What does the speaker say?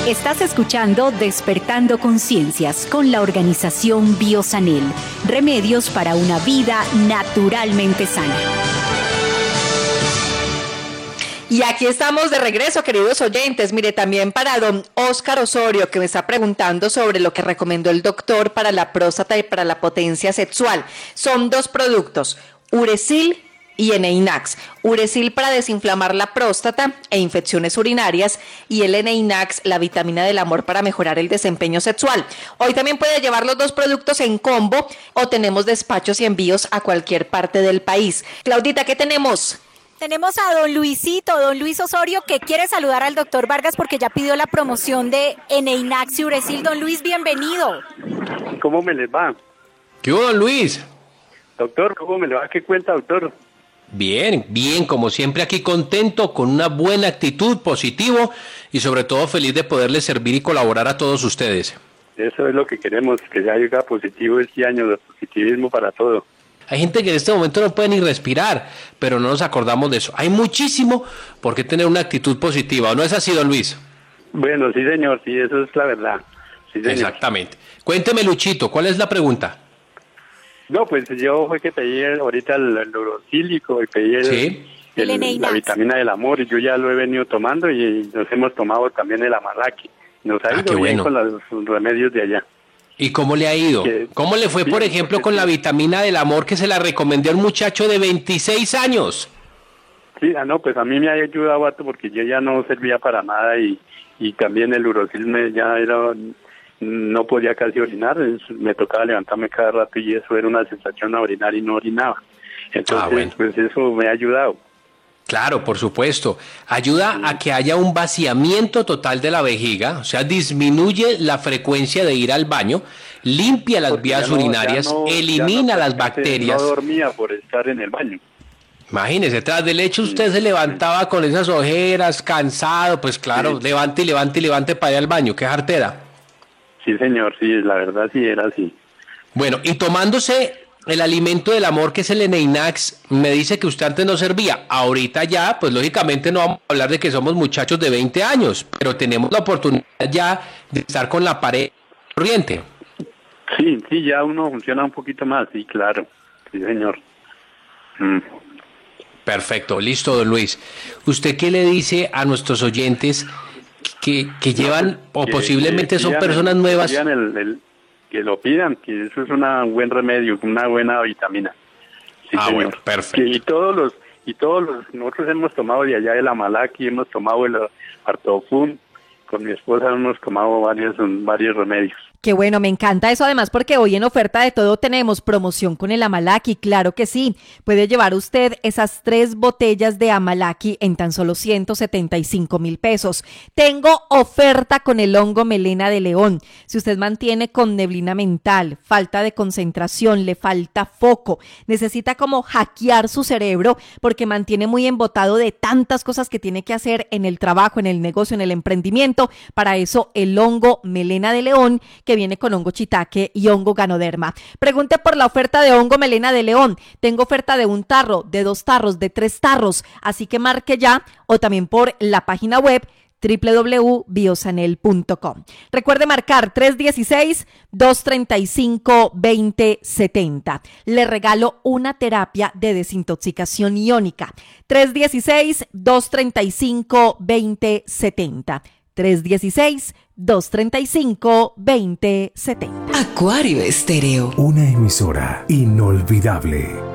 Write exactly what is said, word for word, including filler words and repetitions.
Estás escuchando Despertando Conciencias con la organización Biosanel. Remedios para una vida naturalmente sana. Y aquí estamos de regreso, queridos oyentes. Mire, también para don Óscar Osorio, que me está preguntando sobre lo que recomendó el doctor para la próstata y para la potencia sexual. Son dos productos, Uresil y Eneinax. Uresil para desinflamar la próstata e infecciones urinarias, y el Eneinax, la vitamina del amor, para mejorar el desempeño sexual. Hoy también puede llevar los dos productos en combo, o tenemos despachos y envíos a cualquier parte del país. Claudita, ¿qué tenemos? Tenemos a don Luisito, don Luis Osorio, que quiere saludar al doctor Vargas porque ya pidió la promoción de Eneinax y Uresil. Don Luis, bienvenido. ¿Cómo me les va? ¿Qué hubo, don Luis? Doctor, ¿cómo me le va? ¿Qué cuenta, doctor? Bien, bien, como siempre aquí contento, con una buena actitud, positivo y sobre todo feliz de poderles servir y colaborar a todos ustedes. Eso es lo que queremos, que ya llega positivo este año, de positivismo para todo. Hay gente que en este momento no puede ni respirar, pero no nos acordamos de eso. Hay muchísimo por qué tener una actitud positiva, ¿o no es así, don Luis? Bueno, sí, señor, sí, eso es la verdad. Sí, señor. Exactamente. Cuénteme, Luchito, ¿cuál es la pregunta? No, pues yo fue que pedí ahorita el, el urocílico y pedí el, ¿Sí? el, el la vitamina del amor, y yo ya lo he venido tomando, y nos hemos tomado también el amalaki. Nos ha Ah, ido qué bien bueno. con los remedios de allá. ¿Y cómo le ha ido? Que- ¿Cómo le fue, por bien, ejemplo, porque con sí. la vitamina del amor que se la recomendé a un muchacho de veintiséis años? Sí, ah, no, pues a mí me ha ayudado harto porque yo ya no servía para nada, y, y también el urosil me ya era, no podía casi orinar, es- me tocaba levantarme cada rato y eso era una sensación a orinar y no orinaba. Entonces, Ah, bueno. pues eso me ha ayudado. Claro, por supuesto. Ayuda a que haya un vaciamiento total de la vejiga, o sea, disminuye la frecuencia de ir al baño, limpia las Porque vías ya no- urinarias, ya no- elimina ya no- las bacterias. No dormía por estar en el baño. Imagínese, tras del hecho usted se levantaba con esas ojeras, cansado, pues claro, Sí. levante y levante y levante para ir al baño, qué jartera. Sí, señor, sí, la verdad sí era así. Bueno, y tomándose el alimento del amor, que es el Eneinax, me dice que usted antes no servía. Ahorita ya, pues lógicamente no vamos a hablar de que somos muchachos de veinte años, pero tenemos la oportunidad ya de estar con la pared corriente. Sí, sí, ya uno funciona un poquito más, sí, claro. Sí, señor. Mm. Perfecto, listo, don Luis. ¿Usted qué le dice a nuestros oyentes que, que llevan o Que- posiblemente que son pidan personas el- nuevas? Que, pidan el- el- que lo pidan, que eso es un buen remedio, una buena vitamina. Sí, Ah, señor. bueno, perfecto. Que- y todos los, y todos los, nosotros hemos tomado de allá el amalaki, hemos tomado el artofun, con mi esposa hemos tomado varios, varios remedios. Qué bueno, me encanta eso, además porque hoy en Oferta de Todo tenemos promoción con el Amalaki, claro que sí. Puede llevar usted esas tres botellas de Amalaki en tan solo ciento setenta y cinco mil pesos. Tengo oferta con el hongo melena de león. Si usted mantiene con neblina mental, falta de concentración, le falta foco, necesita como hackear su cerebro porque mantiene muy embotado de tantas cosas que tiene que hacer en el trabajo, en el negocio, en el emprendimiento, para eso el hongo melena de león, que viene con hongo shiitake y hongo ganoderma. Pregunte por la oferta de hongo melena de león. Tengo oferta de un tarro, de dos tarros, de tres tarros, así que marque ya, o también por la página web doble u doble u doble u punto biosanel punto com. Recuerde marcar tres uno seis, dos tres cinco, dos cero siete cero. Le regalo una terapia de desintoxicación iónica. tres uno seis, dos tres cinco, dos cero siete cero. tres uno seis, dos tres cinco, dos cero siete cero. Acuario Estéreo. Una emisora inolvidable.